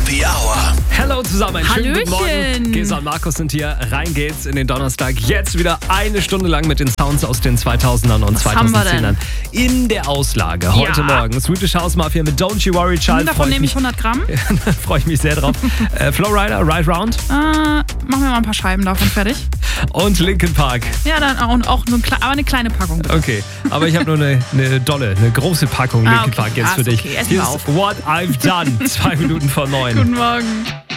Happy Hour. Hello zusammen, schönen guten Morgen. Hallöchen. Gesa und Markus sind hier. Rein geht's in den Donnerstag. Jetzt wieder eine Stunde lang mit den Sounds aus den 2000ern und Was haben wir 2010ern. In der Auslage heute Morgen. Swedish House Mafia mit Don't You Worry Child. Davon nehme ich 100 Gramm. Freue ich mich sehr drauf. Flowrider, Ride Round. Machen wir mal ein paar Scheiben davon fertig. Und Linkin Park. Ja, dann auch so aber eine kleine Packung. Bitte. Okay, aber ich habe nur eine große Packung Linkin okay. Park jetzt Ah, für ist dich. okay. Essen Hier wir ist What I've Done. 2 Minuten vor 9. Guten Morgen.